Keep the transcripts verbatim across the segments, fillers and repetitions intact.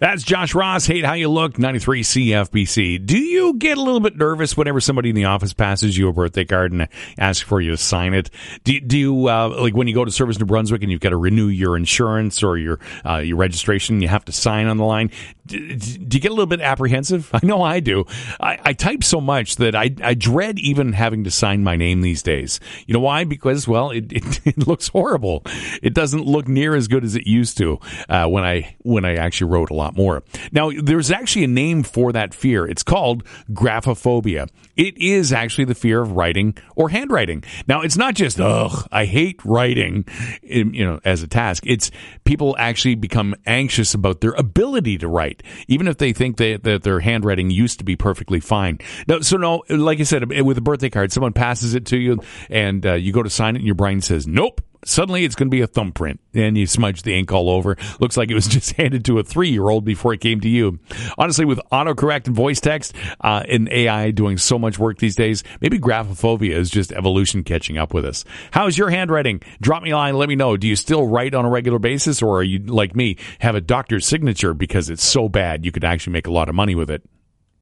That's Josh Ross. Hate How You Look, ninety-three C F B C. Do you get a little bit nervous whenever somebody in the office passes you a birthday card and asks for you to sign it? Do, do you, uh, like when you go to Service New Brunswick and you've got to renew your insurance or your uh, your registration, you have to sign on the line? Do, do you get a little bit apprehensive? I know I do. I, I type so much that I, I dread even having to sign my name these days. You know why? Because, well, it, it, it looks horrible. It doesn't look near as good as it used to uh, when I when I actually wrote a lot more. Now, there's actually a name for that fear. It's called graphophobia. It is actually the fear of writing or handwriting. Now, it's not just, ugh, I hate writing, you know, as a task. It's people actually become anxious about their ability to write, even if they think they, that their handwriting used to be perfectly fine. No, so no, like I said, with a birthday card, someone passes it to you and uh, you go to sign it and your brain says, nope. Suddenly it's going to be a thumbprint, and you smudge the ink all over. Looks like it was just handed to a three-year-old before it came to you. Honestly, with autocorrect and voice text uh, and A I doing so much work these days, maybe graphophobia is just evolution catching up with us. How's your handwriting? Drop me a line. Let me know. Do you still write on a regular basis, or are you, like me, have a doctor's signature because it's so bad you could actually make a lot of money with it?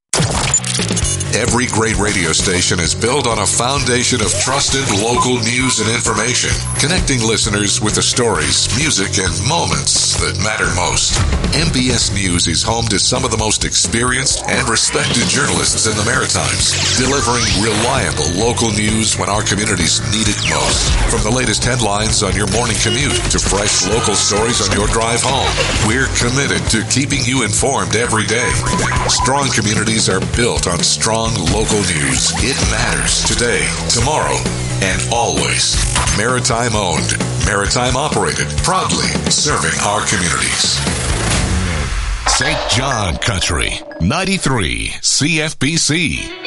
Every great radio station is built on a foundation of trusted local news and information, connecting listeners with the stories, music, and moments that matter most. M B S News is home to some of the most experienced and respected journalists in the Maritimes, delivering reliable local news when our communities need it most. From the latest headlines on your morning commute to fresh local stories on your drive home, we're committed to keeping you informed every day. Strong communities are built on strong local news. It matters today, tomorrow, and always. Maritime owned, Maritime operated, proudly serving our communities. Saint John Country, ninety-three C F B C.